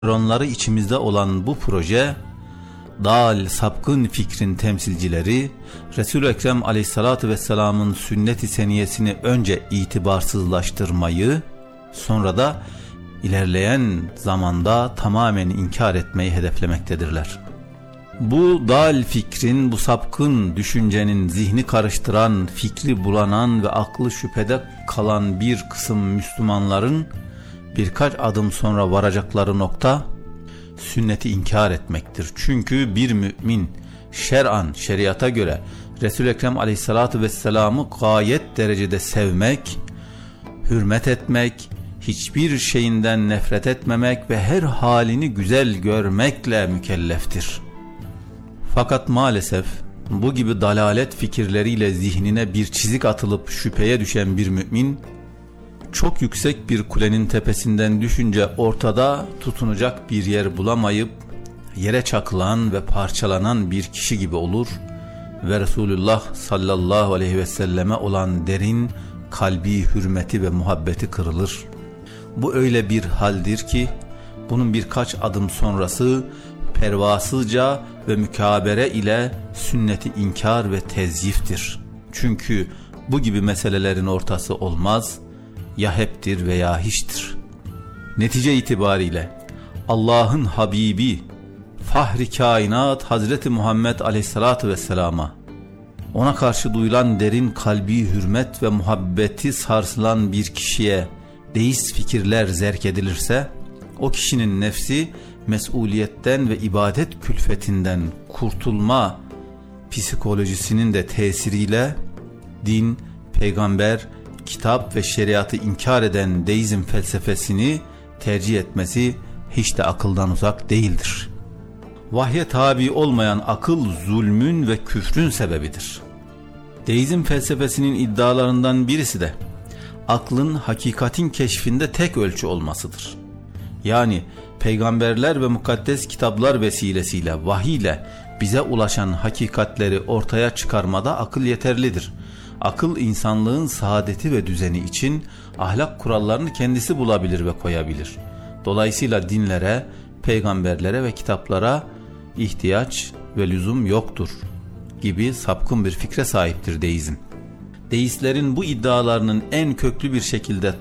nöronları içimizde olan bu proje, dal, sapkın fikrin temsilcileri, Resul-i Ekrem aleyhissalatü vesselamın sünnet-i seniyesini önce itibarsızlaştırmayı, sonra da ilerleyen zamanda tamamen inkar etmeyi hedeflemektedirler. Bu dal fikrin, bu sapkın düşüncenin zihni karıştıran, fikri bulanan ve aklı şüphede kalan bir kısım Müslümanların birkaç adım sonra varacakları nokta sünneti inkar etmektir. Çünkü bir mümin şer'an, şeriata göre Resul-i Ekrem aleyhissalatü vesselam'ı gayet derecede sevmek, hürmet etmek, hiçbir şeyinden nefret etmemek ve her halini güzel görmekle mükelleftir. Fakat maalesef bu gibi dalalet fikirleriyle zihnine bir çizik atılıp şüpheye düşen bir mümin, çok yüksek bir kulenin tepesinden düşünce ortada tutunacak bir yer bulamayıp yere çakılan ve parçalanan bir kişi gibi olur ve Resulullah sallallahu aleyhi ve selleme olan derin kalbi hürmeti ve muhabbeti kırılır. Bu öyle bir haldir ki bunun birkaç adım sonrası pervasızca ve mükabere ile sünneti inkar ve tezyiftir. Çünkü bu gibi meselelerin ortası olmaz, ya heptir veya hiçtir. Netice itibariyle Allah'ın Habibi, Fahri Kainat Hazreti Muhammed Aleyhisselatü Vesselam'a, ona karşı duyulan derin kalbi hürmet ve muhabbeti sarsılan bir kişiye deist fikirler zerk edilirse, o kişinin nefsi mesuliyetten ve ibadet külfetinden kurtulma psikolojisinin de tesiriyle din, peygamber, kitap ve şeriatı inkar eden deizm felsefesini tercih etmesi hiç de akıldan uzak değildir. Vahye tabi olmayan akıl zulmün ve küfrün sebebidir. Deizm felsefesinin iddialarından birisi de aklın hakikatin keşfinde tek ölçü olmasıdır. Yani peygamberler ve mukaddes kitaplar vesilesiyle, vahiy ile bize ulaşan hakikatleri ortaya çıkarmada akıl yeterlidir. Akıl insanlığın saadeti ve düzeni için ahlak kurallarını kendisi bulabilir ve koyabilir. Dolayısıyla dinlere, peygamberlere ve kitaplara ihtiyaç ve lüzum yoktur gibi sapkın bir fikre sahiptir deizm. Deistlerin bu iddialarının en köklü bir şekilde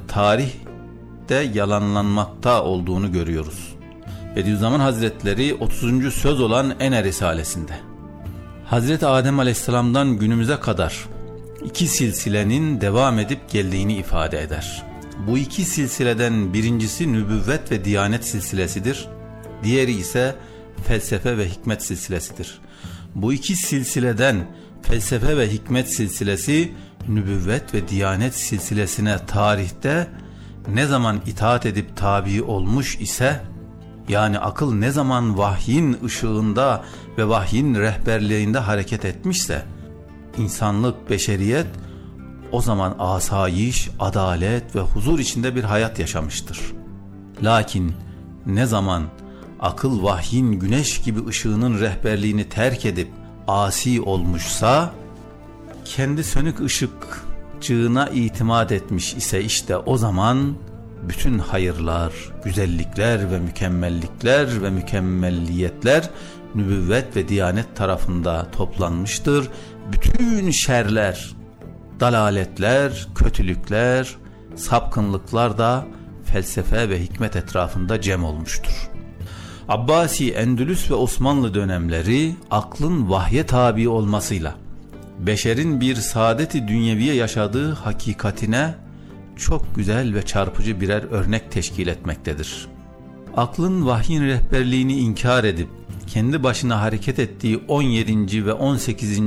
tarihte yalanlanmakta olduğunu görüyoruz. Bediüzzaman Hazretleri 30. söz olan Ene Risalesinde Hazreti Adem Aleyhisselam'dan günümüze kadar iki silsilenin devam edip geldiğini ifade eder. Bu iki silsileden birincisi nübüvvet ve diyanet silsilesidir. Diğeri ise felsefe ve hikmet silsilesidir. Bu iki silsileden felsefe ve hikmet silsilesi nübüvvet ve diyanet silsilesine tarihte ne zaman itaat edip tabi olmuş ise, yani akıl ne zaman vahyin ışığında ve vahyin rehberliğinde hareket etmişse, İnsanlık, beşeriyet o zaman asayiş, adalet ve huzur içinde bir hayat yaşamıştır. Lakin ne zaman akıl vahyin güneş gibi ışığının rehberliğini terk edip asi olmuşsa, kendi sönük ışıkçığına itimat etmiş ise işte o zaman bütün hayırlar, güzellikler ve mükemmellikler ve mükemmelliyetler nübüvvet ve diyanet tarafında toplanmıştır. Bütün şerler, dalaletler, kötülükler, sapkınlıklar da felsefe ve hikmet etrafında cem olmuştur. Abbasi, Endülüs ve Osmanlı dönemleri aklın vahye tabi olmasıyla beşerin bir saadet-i dünyeviye yaşadığı hakikatine çok güzel ve çarpıcı birer örnek teşkil etmektedir. Aklın vahyin rehberliğini inkar edip kendi başına hareket ettiği 17. ve 18.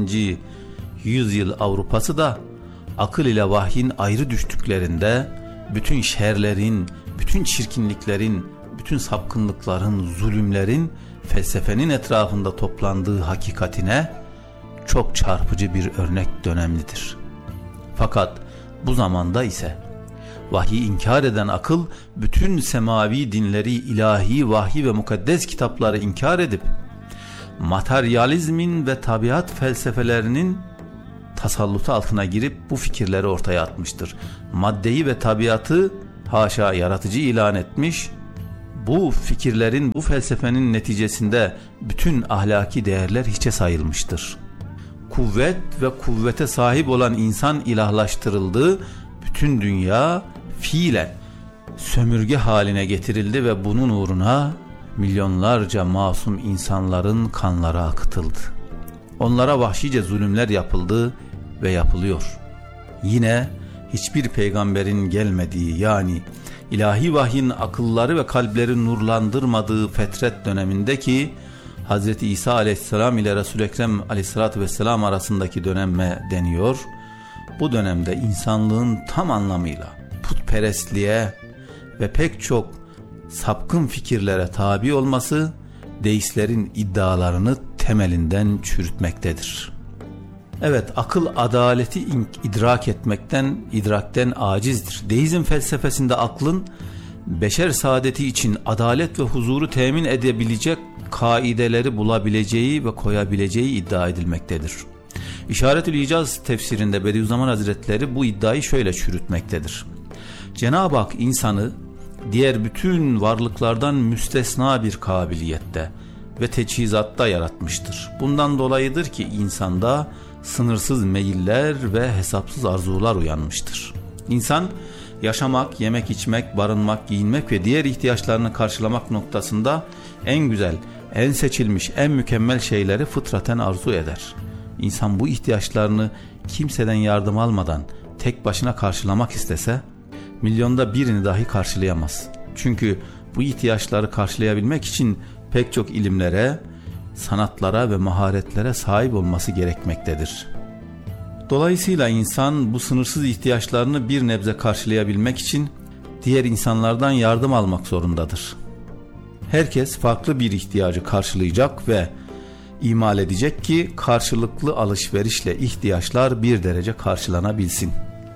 yüzyıl Avrupası da akıl ile vahyin ayrı düştüklerinde bütün şerlerin, bütün çirkinliklerin, bütün sapkınlıkların, zulümlerin felsefenin etrafında toplandığı hakikatine çok çarpıcı bir örnek dönemlidir. Fakat bu zamanda ise vahyi inkar eden akıl bütün semavi dinleri, ilahi, vahiy ve mukaddes kitapları inkar edip materyalizmin ve tabiat felsefelerinin tasallutu altına girip bu fikirleri ortaya atmıştır. Maddeyi ve tabiatı haşa yaratıcı ilan etmiş, Bu fikirlerin, bu felsefenin neticesinde bütün ahlaki değerler hiçe sayılmıştır. Kuvvet ve kuvvete sahip olan insan ilahlaştırıldı. Bütün dünya fiilen sömürge haline getirildi ve bunun uğruna milyonlarca masum insanların kanları akıtıldı. Onlara vahşice zulümler yapıldı ve yapılıyor. Yine hiçbir peygamberin gelmediği, yani ilahi vahyin akılları ve kalpleri nurlandırmadığı fetret dönemindeki Hz. İsa aleyhisselam ile Resul-i Ekrem aleyhissalatü vesselam arasındaki döneme deniyor. Bu dönemde insanlığın tam anlamıyla putperestliğe ve pek çok sapkın fikirlere tabi olması deistlerin iddialarını temelinden çürütmektedir. Evet, akıl adaleti idrakten acizdir. Deizm felsefesinde aklın beşer saadeti için adalet ve huzuru temin edebilecek kaideleri bulabileceği ve koyabileceği iddia edilmektedir. İşaretül İcaz tefsirinde Bediüzzaman Hazretleri bu iddiayı şöyle çürütmektedir. Cenab-ı Hak insanı diğer bütün varlıklardan müstesna bir kabiliyette ve teçhizatta yaratmıştır. Bundan dolayıdır ki insanda sınırsız meyiller ve hesapsız arzular uyanmıştır. İnsan yaşamak, yemek içmek, barınmak, giyinmek ve diğer ihtiyaçlarını karşılamak noktasında en güzel, en seçilmiş, en mükemmel şeyleri fıtraten arzu eder. İnsan bu ihtiyaçlarını kimseden yardım almadan tek başına karşılamak istese, milyonda birini dahi karşılayamaz. Çünkü bu ihtiyaçları karşılayabilmek için pek çok ilimlere, sanatlara ve maharetlere sahip olması gerekmektedir. Dolayısıyla insan bu sınırsız ihtiyaçlarını bir nebze karşılayabilmek için diğer insanlardan yardım almak zorundadır. Herkes farklı bir ihtiyacı karşılayacak ve imal edecek ki karşılıklı alışverişle ihtiyaçlar bir derece karşılanabilsin.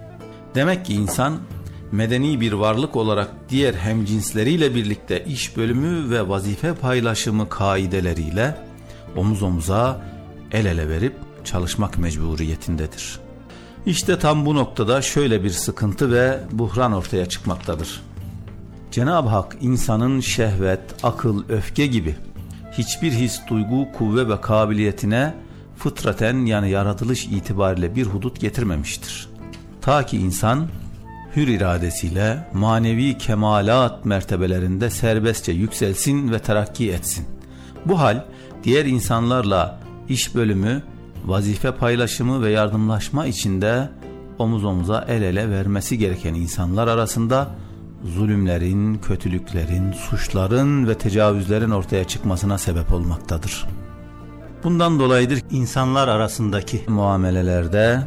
Demek ki insan medeni bir varlık olarak diğer hemcinsleriyle birlikte iş bölümü ve vazife paylaşımı kaideleriyle omuz omuza, el ele verip çalışmak mecburiyetindedir. İşte tam bu noktada şöyle bir sıkıntı ve buhran ortaya çıkmaktadır. Cenab-ı Hak insanın şehvet, akıl, öfke gibi hiçbir his, duygu, kuvve ve kabiliyetine fıtraten, yani yaratılış itibariyle bir hudut getirmemiştir. Ta ki insan hür iradesiyle manevi kemalat mertebelerinde serbestçe yükselsin ve terakki etsin. Bu hal diğer insanlarla iş bölümü, vazife paylaşımı ve yardımlaşma içinde omuz omuza, el ele vermesi gereken insanlar arasında zulümlerin, kötülüklerin, suçların ve tecavüzlerin ortaya çıkmasına sebep olmaktadır. Bundan dolayıdır insanlar arasındaki muamelelerde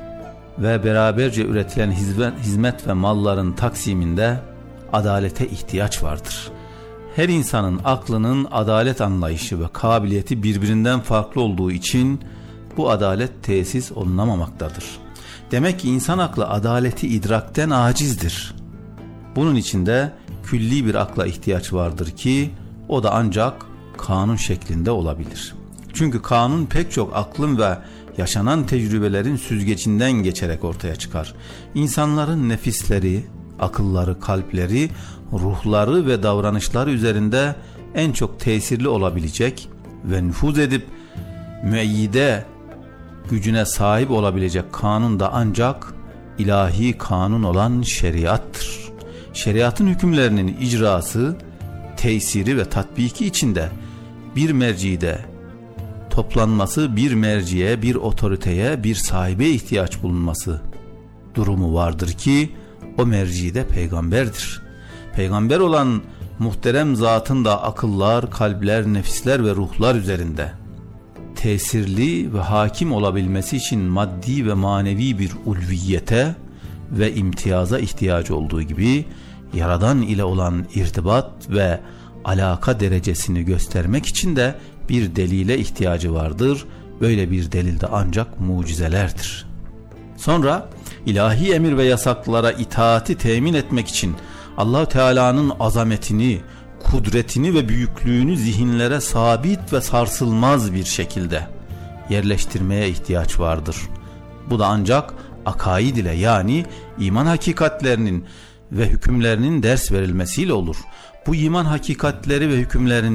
ve beraberce üretilen hizmet ve malların taksiminde adalete ihtiyaç vardır. Her insanın aklının adalet anlayışı ve kabiliyeti birbirinden farklı olduğu için bu adalet tesis olunamamaktadır. Demek ki insan aklı adaleti idrakten acizdir. Bunun için de külli bir akla ihtiyaç vardır ki o da ancak kanun şeklinde olabilir. Çünkü kanun pek çok aklın ve yaşanan tecrübelerin süzgecinden geçerek ortaya çıkar. İnsanların nefisleri, akılları, kalpleri, ruhları ve davranışları üzerinde en çok tesirli olabilecek ve nüfuz edip müeyyide gücüne sahip olabilecek kanun da ancak ilahi kanun olan şeriattır. Şeriatın hükümlerinin icrası, tesiri ve tatbiki içinde bir mercide toplanması, bir merciye, bir otoriteye, bir sahibe ihtiyaç bulunması durumu vardır ki o mercide peygamberdir. Peygamber olan muhterem zatın da akıllar, kalpler, nefisler ve ruhlar üzerinde tesirli ve hakim olabilmesi için maddi ve manevi bir ulviyete ve imtiyaza ihtiyacı olduğu gibi Yaradan ile olan irtibat ve alaka derecesini göstermek için de bir delile ihtiyacı vardır. Böyle bir delil de ancak mucizelerdir. Sonra ilahi emir ve yasaklara itaati temin etmek için Allah Teala'nın azametini, kudretini ve büyüklüğünü zihinlere sabit ve sarsılmaz bir şekilde yerleştirmeye ihtiyaç vardır. Bu da ancak akaid ile, yani iman hakikatlerinin ve hükümlerinin ders verilmesiyle olur. Bu iman hakikatleri ve hükümlerin